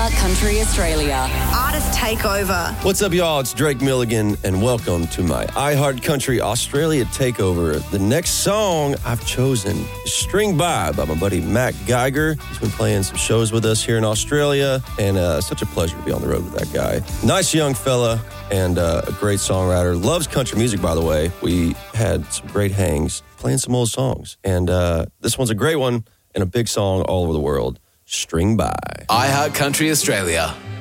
iHeart Country Australia. Artist Takeover. What's up, y'all? It's Drake Milligan, and welcome to my iHeart Country Australia Takeover. The next song I've chosen is String By my buddy Matt Geiger. He's been playing some shows with us here in Australia, and such a pleasure to be on the road with that guy. Nice young fella, and a great songwriter. Loves country music, by the way. We had some great hangs playing some old songs, and this one's a great one and a big song all over the world. String By. iHeart Country Australia.